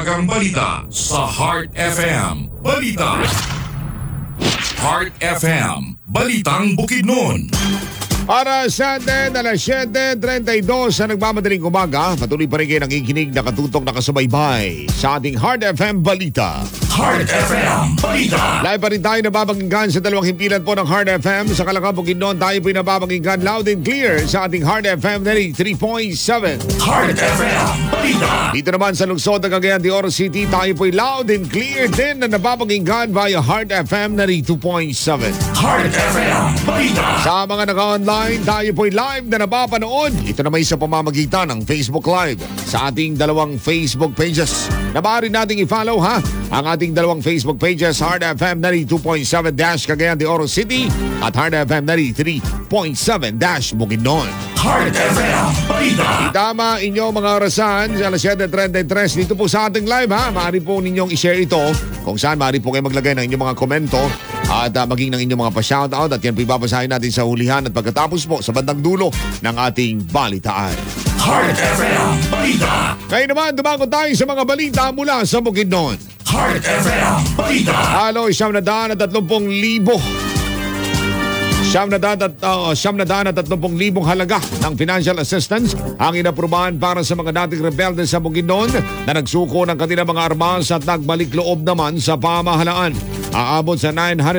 Karagdagang balita sa Heart FM. Balita. Heart FM. Balitang Bukidnon. Para sa atin, alas 7:32 sa nagmamadaling umaga, patuloy pa rin kayo nakikinig, nakatutok, nakasubaybay sa ating Heart FM Balita. Heart FM Balita. Live pa rin tayo nababanginggan sa dalawang himpilan po ng Heart FM. Sa Calacab, Bukidnon, tayo po nababanginggan loud and clear sa ating Heart FM 93.7. Heart FM Balita. Dito naman sa lungsod ng Cagayan de Oro City, tayo po loud and clear din na nababanginggan via Heart FM 92.7. Heart FM Balita. Sa mga naka-online, tayo po'y live na napapanood. Ito naman sa pamamagitan ng Facebook Live sa ating dalawang Facebook pages. Na maaari nating i-follow ang ating dalawang Facebook pages, Heart FM 92.7- Cagayan de Oro City at Heart FM 93.7- Bukidnon. Heart FM Balita. Tama inyong mga orasan sa alas 7:33 dito po sa ating live Maaari po ninyong i-share ito kung saan maaari po kayo maglagay ng inyong mga komento at maging ng inyong mga pa-shoutout at yan po ibabasahin natin sa hulihan at pagkatapos po sa bandang dulo ng ating balitaan. Heart FM Balita. Ngayon naman, dumago tayo sa mga balita mula sa Bukidnon. Heart FM Balita. Halo, 730,000 halaga ng financial assistance ang inaprubahan para sa mga dating rebelde sa Bukidnon na nagsuko ng kanilang mga armas at nagbalik loob naman sa pamahalaan. Aabot sa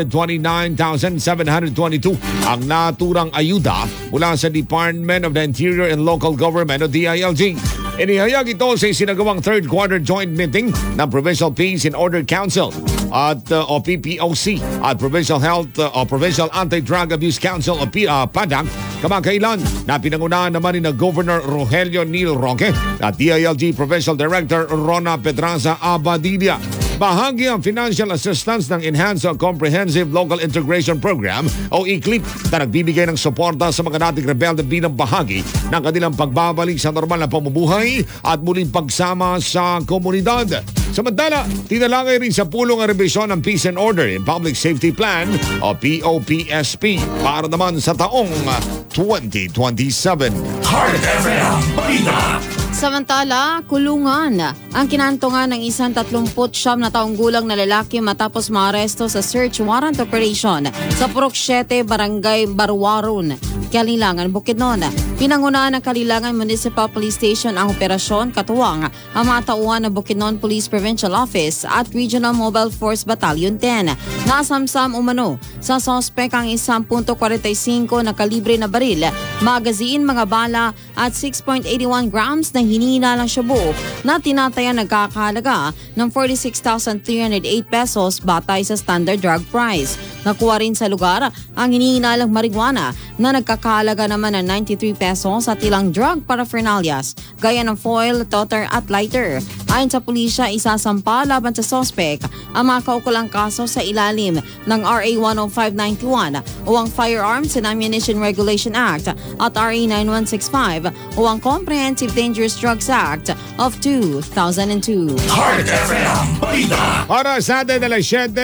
929,722 ang naturang ayuda mula sa Department of the Interior and Local Government o DILG. Inihayag ito sa isinagawang third quarter joint meeting ng Provincial Peace and Order Council at o PPOC at Provincial Health o Provincial Anti-Drug Abuse Council o PADAC kamakailan na pinangunahan naman ni Governor Rogelio Neil Roque at DILG Provincial Director Rona Pedraza Abadilla. Bahagi ang financial assistance ng Enhanced Comprehensive Local Integration Program o ECLIP na nagbibigay ng suporta sa mga dating rebelde bilang bahagi ng kanilang pagbabalik sa normal na pamumuhay at muling pagsama sa komunidad. Samantala, tinalangay rin sa pulong ang revisyon ng Peace and Order in Public Safety Plan o POPSP para naman sa taong 2027. Heart FM Balita. Samantala, kulungan ang kinantongan ng isang 39 na taong gulang na lalaki matapos maaresto sa search warrant operation sa Purok 7, Barangay Barwaron, Kalilangan, Bukidnon. Pinangunahan ng Kalilangan Municipal Police Station ang operasyon katuwang ang mga tauhan ng Bukidnon Police Provincial Office at Regional Mobile Force Battalion 10. Nasamsam umano sa sospek ang 1.45 na kalibre na baril, magazine, mga bala at 6.81 grams na hinihinalang shabu na tinataya nagkakahalaga ng 46,308 pesos batay sa standard drug price. Nakuha rin sa lugar ang hinihinalang marijuana na nagkakahalaga naman ng 93 pesos at ilang drug paraphernalias gaya ng foil, toter at lighter. Ayon sa pulisya, isasampa laban sa sospek ang mga kaukulang kaso sa ilalim ng RA 10591 o ang Firearms and Ammunition Regulation Act at RA 9165 o ang Comprehensive Dangerous Drugs Act of 2002. Heart FM Balita. Para sa atin alas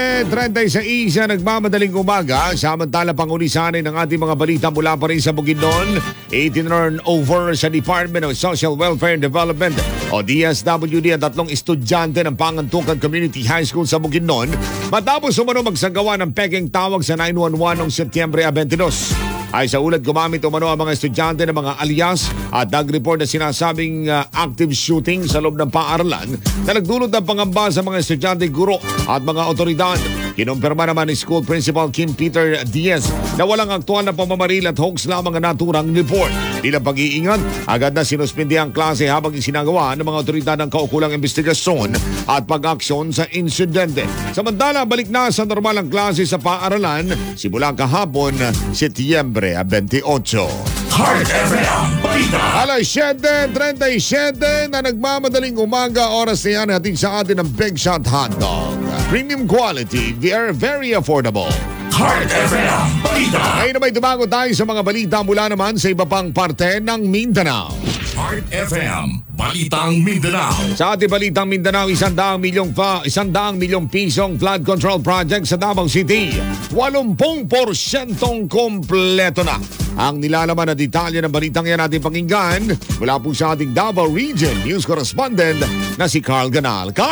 7:36 sa nagmamadaling umaga, samantala pangulisanin ng ating mga balita mula pa rin sa Bukidnon, itinurn over sa Department of Social Welfare and Development o DSWD ang 3 estudyante ng Pangantukan Community High School sa Bukidnon matapos umano magsagawa ng peking tawag sa 911 noong Setyembre 22. Ay sa ulat, gumamit umano ang mga estudyante ng mga alias at nag-report na sinasabing active shooting sa loob ng paaralan na nagdulot ng pangamba sa mga estudyante, guro at mga otoridad. Kinumpirma naman ni School Principal Kim Peter Diaz na walang aktual na pamamaril at hoax lamang ang naturang report. Bilang pag-iingat, agad na sinuspindi ang klase habang isinagawa ng mga otoridad ng kaukulang investigasyon at pag-aksyon sa insidente. Samantala, balik na sa normal ang klase sa paaralan simula kahapon, Setyembre 28. Heart FM Balita. Alas 7:37 na nagmamadaling umaga, oras na yan natin sa atin ng Big Shot Hotdog. Premium quality, very, very affordable. Heart FM Balita. Ngayon na may dumago tayo sa mga balita mula naman sa iba pang parte ng Mindanao. Heart FM Balitang Mindanao. Sa ating Balitang Mindanao, 100 milyong pisong flood control project sa Davao City. 80% kompleto na. Ang nilalaman na detalye ng balitang yan ating pakinggan mula po sa ating Davao Region News Correspondent na si Carl Ganal.